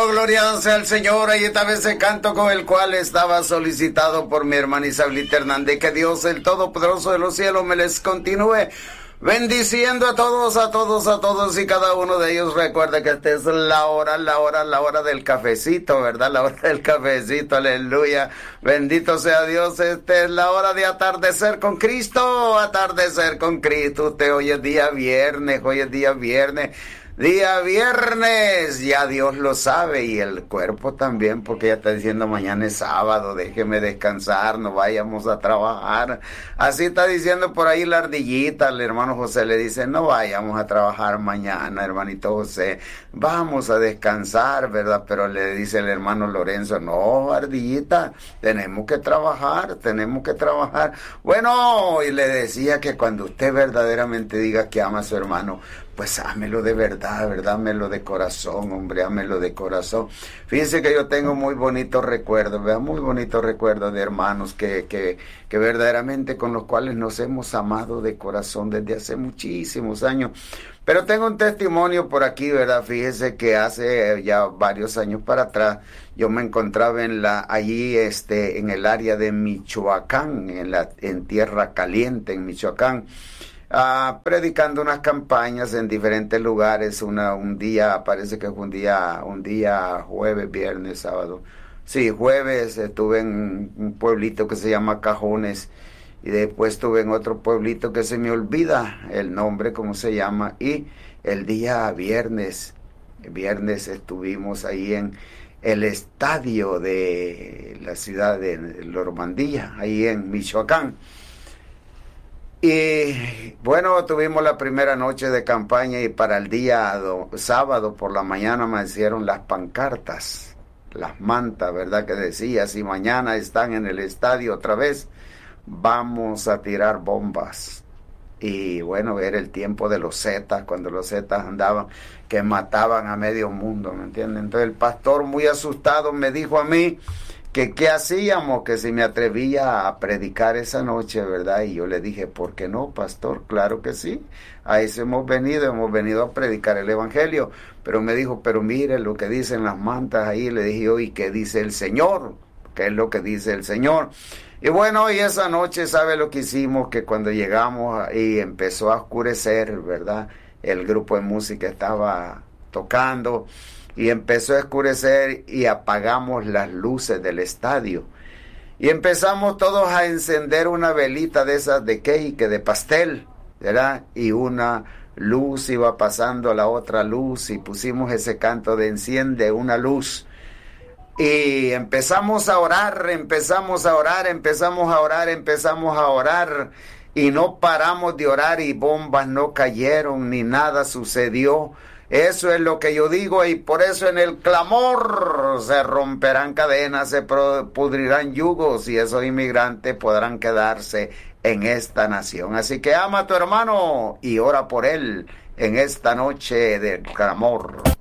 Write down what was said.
Bueno, gloria sea al Señor. Ahí estaba ese canto con el cual estaba solicitado por mi hermana Isablita Hernández. Que Dios, el Todopoderoso de los cielos, me les continúe bendiciendo a todos y cada uno de ellos. Recuerda que esta es la hora del cafecito, ¿verdad? La hora del cafecito, aleluya. Bendito sea Dios. Esta es la hora de atardecer con Cristo, atardecer con Cristo. Usted hoy es día viernes, Día viernes, ya Dios lo sabe, y el cuerpo también, porque ya está diciendo mañana es sábado, déjeme descansar, no vayamos a trabajar. Así está diciendo por ahí la ardillita, el hermano José le dice, no vayamos a trabajar mañana, hermanito José, vamos a descansar, ¿verdad? Pero le dice el hermano Lorenzo, no, ardillita, tenemos que trabajar. Bueno, y le decía que cuando usted verdaderamente diga que ama a su hermano, pues ámelo de verdad, ámelo de corazón, hombre, ámelo de corazón. Fíjense que yo tengo muy bonitos recuerdos, ¿verdad? Muy bonitos recuerdos de hermanos que verdaderamente con los cuales nos hemos amado de corazón desde hace muchísimos años. Pero tengo un testimonio por aquí, ¿verdad? Fíjese que hace ya varios años para atrás yo me encontraba allí en el área de Michoacán, en Tierra Caliente, en Michoacán. Predicando unas campañas en diferentes lugares, un día, parece que fue un día jueves, viernes, sábado. Sí, jueves estuve en un pueblito que se llama Cajones, y después estuve en otro pueblito que se me olvida el nombre, cómo se llama, y el día viernes estuvimos ahí en el estadio de la ciudad de Normandía, ahí en Michoacán. Y bueno, tuvimos la primera noche de campaña, y para el día sábado por la mañana me hicieron las pancartas, las mantas, ¿verdad? Que decía, si mañana están en el estadio otra vez, vamos a tirar bombas. Y bueno, era el tiempo de los Zetas, cuando los Zetas andaban, que mataban a medio mundo, ¿me entienden? Entonces el pastor, muy asustado, me dijo a mí que qué hacíamos, que si me atrevía a predicar esa noche, ¿verdad? Y yo le dije, ¿por qué no, pastor? Claro que sí, a eso hemos venido a predicar el evangelio. Pero me dijo, pero mire lo que dicen las mantas ahí. Le dije, ¿y qué dice el Señor? ¿Qué es lo que dice el Señor? Y bueno, y esa noche, ¿sabe lo que hicimos? Que cuando llegamos y empezó a oscurecer, ¿verdad? El grupo de música estaba tocando, y empezó a oscurecer, y apagamos las luces del estadio. Y empezamos todos a encender una velita de esas de cake, de pastel, ¿verdad? Y una luz iba pasando a la otra luz, y pusimos ese canto de enciende una luz. Y empezamos a orar, y no paramos de orar, y bombas no cayeron, ni nada sucedió. Eso es lo que yo digo, y por eso en el clamor se romperán cadenas, se pudrirán yugos, y esos inmigrantes podrán quedarse en esta nación. Así que ama a tu hermano y ora por él en esta noche del clamor.